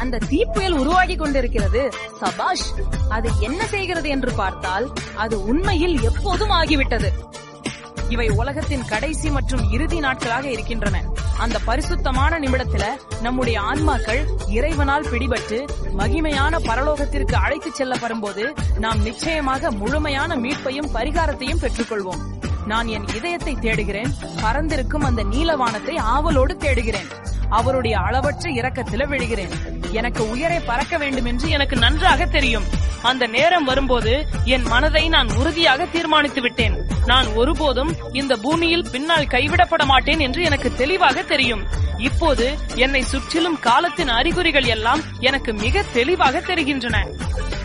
அந்த தீப்புயல் உருவாகி கொண்டிருக்கிறது. சபாஷ்! அது என்ன செய்கிறது என்று பார்த்தால் அது உண்மையில் எப்போதும் ஆகிவிட்டது. இவை உலகத்தின் கடைசி மற்றும் இறுதி நாட்களாக இருக்கின்றன. அந்த பரிசுத்தமான நிமிடத்துல நம்முடைய ஆன்மாக்கள் இறைவனால் பிடிபட்டு மகிமையான பரலோகத்திற்கு அழைத்துச் செல்லப்படும் போது நாம் நிச்சயமாக முழுமையான மீட்பையும் பரிகாரத்தையும் பெற்றுக்கொள்வோம். நான் என் இதயத்தை தேடுகிறேன், பறந்திருக்கும் அந்த நீலவானத்தை ஆவலோடு தேடுகிறேன். அவருடைய அளவற்ற இரக்கத்தில விழுகிறேன். எனக்கு உயரே பறக்க வேண்டும் என்று எனக்கு நன்றாக தெரியும். அந்த நேரம் வரும்போது என் மனதை நான் உறுதியாக தீர்மானித்து விட்டேன். நான் ஒருபோதும் இந்த பூமியில் பின்னால் கைவிடப்பட மாட்டேன் என்று எனக்கு தெளிவாக தெரியும். இப்போது என்னை சுற்றிலும் காலத்தின் அறிகுறிகள் எல்லாம் எனக்கு மிக தெளிவாக தெரிகின்றன.